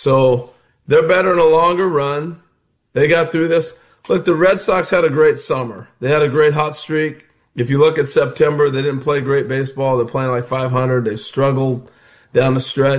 So they're better in a longer run. They got through this. Look, the Red Sox had a great summer. They had a great hot streak. If you look at September, they didn't play great baseball. They're playing like 500. They struggled down the stretch.